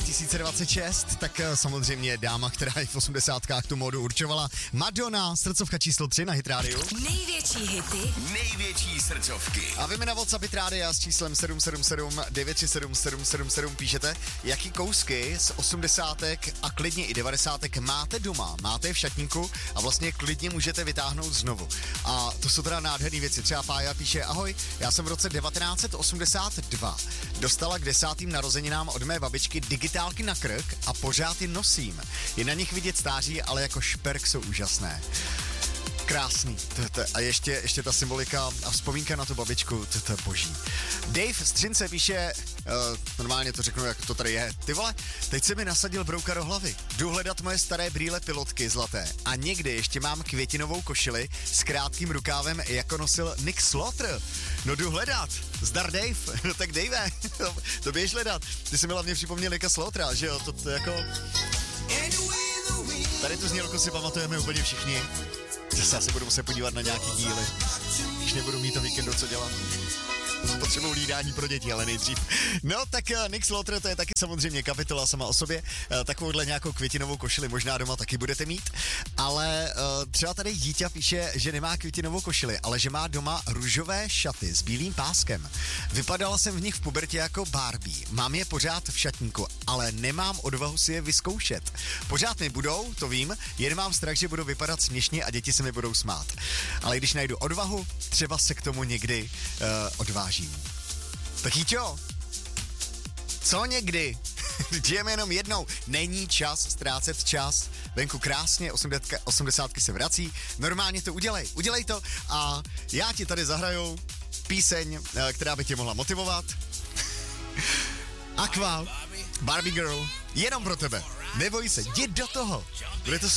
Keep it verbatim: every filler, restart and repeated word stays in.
tisíce dvacet šest, tak samozřejmě dáma, která i v osmdesátkách tu módu určovala. Madonna, srdcovka číslo tři na Hit Radio. Největší hity, největší srdcovky. A vy mi na WhatsApp Hit Rádia s číslem sedm sedm sedm devět tři sedm sedm sedm sedm píšete, jaký kousky z osmdesátek a klidně i devadesátek máte doma, máte je v šatníku a vlastně klidně můžete vytáhnout znovu. A to jsou teda nádherné věci. Třeba Pája píše, ahoj, já jsem v roce devatenáct set osmdesát dva dostala k desátým narozeninám od mé babičky digitálky na krk a pořád je nosím. Je na nich vidět stáří, ale jako šperk jsou úžasné. Krásný. To, to, a ještě, ještě ta symbolika a vzpomínka na tu babičku, to, to je boží. Dave z Třince píše, uh, normálně to řeknu, jak to tady je. Ty vole, teď se mi nasadil brouka do hlavy. Jdu hledat moje staré brýle pilotky zlaté. A někdy ještě mám květinovou košili s krátkým rukávem, jako nosil Nick Slaughter. No jdu hledat. Zdar Dave. No tak Dave, to běž hledat. Ty jsi mi hlavně připomněl Nicka Slaughtra, že jo? To, to jako... Tady tu znělku si pamatujeme úplně všichni. Zase já se budu muset podívat na nějaký díly, když nebudu mít to víkendu co dělat. Potřebuji hlídání pro děti, ale nejdřív. No tak uh, Nick Slaughter, to je taky samozřejmě kapitola sama o sobě. Uh, takovouhle nějakou květinovou košili možná doma taky budete mít. Ale uh, třeba tady dítě píše, že nemá květinovou košili, ale že má doma růžové šaty s bílým páskem. Vypadala jsem v nich v pubertě jako Barbie. Mám je pořád v šatníku, ale nemám odvahu si je vyzkoušet. Pořád mi budou, to vím, jen mám strach, že budou vypadat směšně a děti se mi budou smát. Ale když najdu odvahu, třeba se k tomu někdy uh, odvážím. Tak Jíťo, co někdy? Žijeme jenom jednou. Není čas ztrácet čas. Venku krásně, osmdesátky se vrací. Normálně to udělej, udělej to a já ti tady zahraju píseň, která by tě mohla motivovat. Aqua, Barbie Girl, jenom pro tebe. Neboj se, jdi do toho. Bude to